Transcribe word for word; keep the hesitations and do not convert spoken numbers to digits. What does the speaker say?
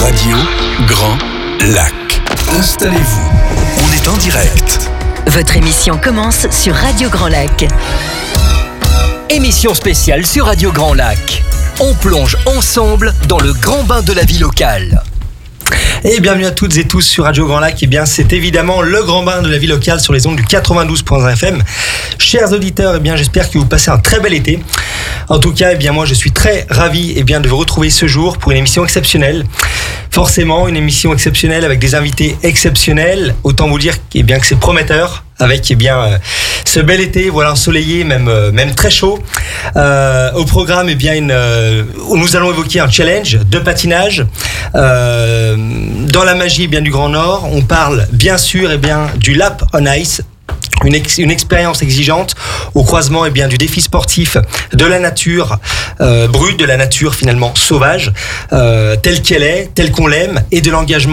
Radio Grand Lac. Installez-vous, on est en direct. Votre émission commence sur Radio Grand Lac. Émission spéciale sur Radio Grand Lac. On plonge ensemble dans le grand bain de la vie locale. Et bienvenue à toutes et tous sur Radio Grand Lac. Et bien, c'est évidemment le grand bain de la vie locale sur les ondes du quatre-vingt-douze point un F M. Chers auditeurs, et bien, j'espère que vous passez un très bel été. En tout cas, et bien, moi, je suis très ravi et bien, de vous retrouver ce jour pour une émission exceptionnelle. Forcément, une émission exceptionnelle avec des invités exceptionnels. Autant vous dire et bien, que c'est prometteur. Avec eh bien euh, ce bel été, voilà, ensoleillé, même euh, même très chaud. Euh, au programme, eh bien une, euh, où nous allons évoquer un challenge de patinage euh, dans la magie eh bien du Grand Nord. On parle bien sûr eh bien du Lap on Ice. Une, ex- une expérience exigeante au croisement eh bien, du défi sportif de la nature euh, brute, de la nature finalement sauvage, euh, telle qu'elle est, telle qu'on l'aime, et de l'engagement